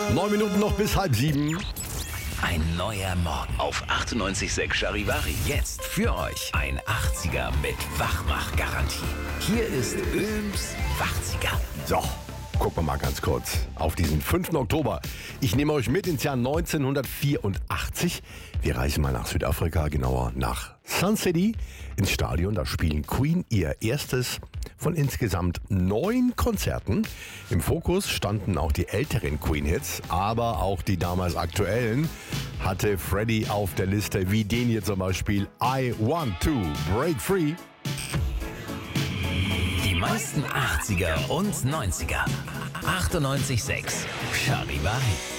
9 Minuten noch bis halb 7. Ein neuer Morgen auf 98.6 Charivari. Jetzt für euch ein 80er mit Wachmachgarantie. Hier ist Öls 80er. So, gucken wir mal ganz kurz auf diesen 5. Oktober. Ich nehme euch mit ins Jahr 1984. Wir reisen mal nach Südafrika, genauer nach Sun City ins Stadion. Da spielen Queen ihr erstes von insgesamt 9 Konzerten. Im Fokus standen auch die älteren Queen-Hits, aber auch die damals aktuellen hatte Freddie auf der Liste, wie den hier zum Beispiel I Want to Break Free. Die meisten 80er und 90er. 98.6 Charivari.